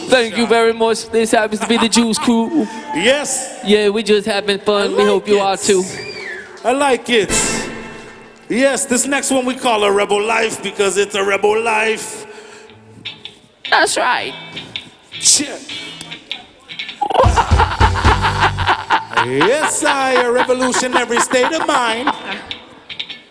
Thank you very much. This happens to be the Juice Crew. Yes. Yeah, we just having fun. We hope you are too. I like it. Yes, this next one we call a Rebel Life because it's a Rebel Life. That's right. Check. Yes, I, a revolutionary state of mind.